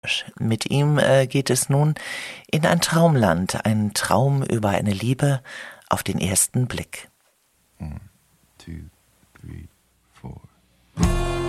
Mit ihm geht es nun in ein Traumland, ein Traum über eine Liebe auf den ersten Blick. 2,